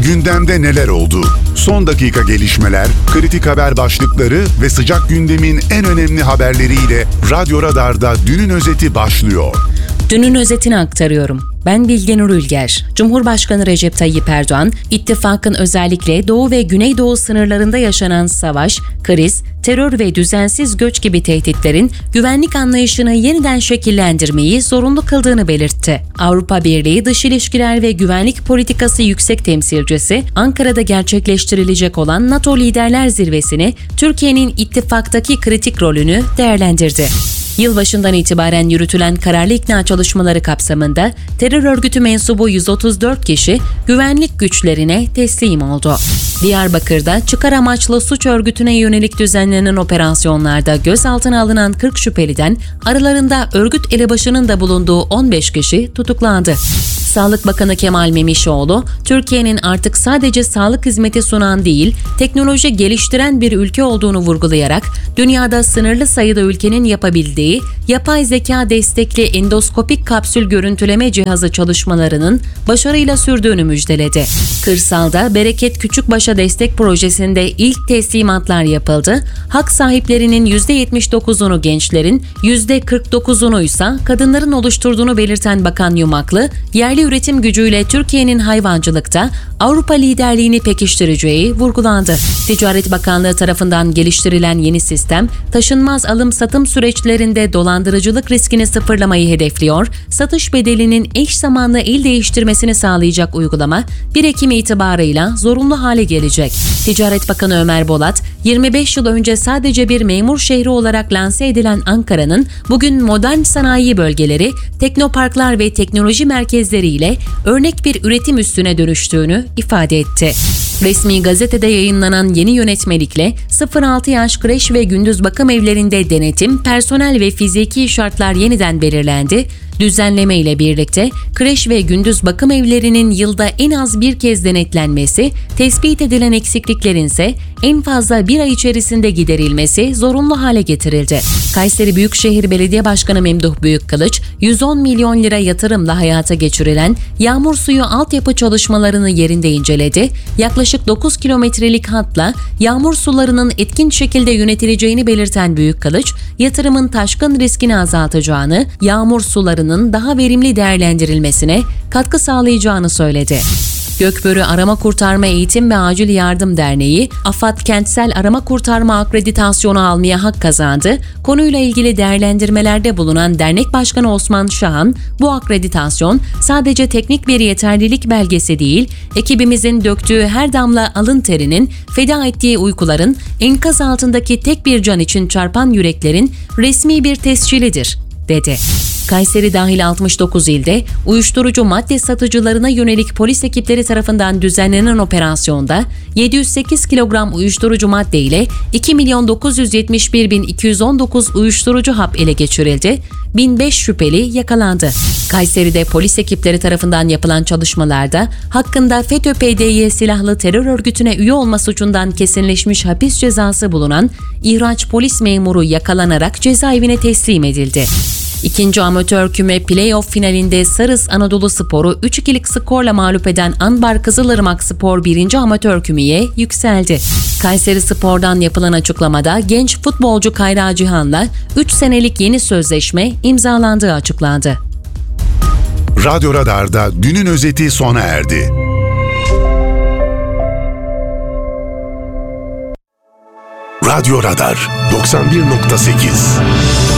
Gündemde neler oldu? Son dakika gelişmeler, kritik haber başlıkları ve sıcak gündemin en önemli haberleriyle Radyo Radar'da Dünün Özeti başlıyor. Dünün özetini aktarıyorum. Ben Bilge Nur Ülger. Cumhurbaşkanı Recep Tayyip Erdoğan, ittifakın özellikle Doğu ve Güneydoğu sınırlarında yaşanan savaş, kriz, terör ve düzensiz göç gibi tehditlerin güvenlik anlayışını yeniden şekillendirmeyi zorunlu kıldığını belirtti. Avrupa Birliği Dış İlişkiler ve Güvenlik Politikası Yüksek Temsilcisi, Ankara'da gerçekleştirilecek olan NATO Liderler Zirvesi'ni Türkiye'nin ittifaktaki kritik rolünü değerlendirdi. Yılbaşından itibaren yürütülen kararlı ikna çalışmaları kapsamında terör örgütü mensubu 134 kişi güvenlik güçlerine teslim oldu. Diyarbakır'da çıkar amaçlı suç örgütüne yönelik düzenlenen operasyonlarda gözaltına alınan 40 şüpheliden aralarında örgüt elebaşının da bulunduğu 15 kişi tutuklandı. Sağlık Bakanı Kemal Memişoğlu, Türkiye'nin artık sadece sağlık hizmeti sunan değil, teknoloji geliştiren bir ülke olduğunu vurgulayarak, dünyada sınırlı sayıda ülkenin yapabildiği yapay zeka destekli endoskopik kapsül görüntüleme cihazı çalışmalarının başarıyla sürdüğünü müjdeledi. Kırsalda Bereket Küçükbaş'a destek projesinde ilk teslimatlar yapıldı. Hak sahiplerinin %79'unu gençlerin, %49'unu ise kadınların oluşturduğunu belirten Bakan Yumaklı, yerli üretim gücüyle Türkiye'nin hayvancılıkta Avrupa liderliğini pekiştireceği vurgulandı. Ticaret Bakanlığı tarafından geliştirilen yeni sistem, taşınmaz alım-satım süreçlerinde dolandırıcılık riskini sıfırlamayı hedefliyor, satış bedelinin eş zamanlı el değiştirmesini sağlayacak uygulama 1 Ekim itibarıyla zorunlu hale gelecek. Ticaret Bakanı Ömer Bolat, 25 yıl önce sadece bir memur şehri olarak lanse edilen Ankara'nın bugün modern sanayi bölgeleri, teknoparklar ve teknoloji merkezleriyle örnek bir üretim üssüne dönüştüğünü ifade etti. Resmi gazetede yayınlanan yeni yönetmelikle 0-6 yaş kreş ve gündüz bakım evlerinde denetim, personel ve fiziki şartlar yeniden belirlendi. Düzenleme ile birlikte kreş ve gündüz bakım evlerinin yılda en az bir kez denetlenmesi, tespit edilen eksikliklerin ise en fazla bir ay içerisinde giderilmesi zorunlu hale getirildi. Kayseri Büyükşehir Belediye Başkanı Memduh Büyükkılıç, 110 milyon lira yatırımla hayata geçirilen yağmur suyu altyapı çalışmalarını yerinde inceledi. Yaklaşık 9 kilometrelik hatla yağmur sularının etkin şekilde yönetileceğini belirten Büyükkılıç, yatırımın taşkın riskini azaltacağını, yağmur sularının daha verimli değerlendirilmesine katkı sağlayacağını söyledi. Gökbörü Arama Kurtarma Eğitim ve Acil Yardım Derneği, AFAD Kentsel Arama Kurtarma Akreditasyonu almaya hak kazandı. Konuyla ilgili değerlendirmelerde bulunan Dernek Başkanı Osman Şahan, bu akreditasyon sadece teknik bir yeterlilik belgesi değil, ekibimizin döktüğü her damla alın terinin, feda ettiği uykuların, enkaz altındaki tek bir can için çarpan yüreklerin resmi bir tescilidir, dedi. Kayseri dahil 69 ilde uyuşturucu madde satıcılarına yönelik polis ekipleri tarafından düzenlenen operasyonda 708 kilogram uyuşturucu madde ile 2.971.219 uyuşturucu hap ele geçirildi. 1005 şüpheli yakalandı. Kayseri'de polis ekipleri tarafından yapılan çalışmalarda hakkında FETÖ-PDY silahlı terör örgütüne üye olma suçundan kesinleşmiş hapis cezası bulunan ihraç polis memuru yakalanarak cezaevine teslim edildi. İkinci amatör küme play-off finalinde Sarız Anadoluspor'u 3-2'lik skorla mağlup eden Anbar Kızılırmak Spor 1. amatör kümeye yükseldi. Kayseri Spor'dan yapılan açıklamada genç futbolcu Kayra Cihan'la 3 senelik yeni sözleşme imzalandığı açıklandı. Radyo Radar'da Dünün Özeti sona erdi. Radyo Radar 91.8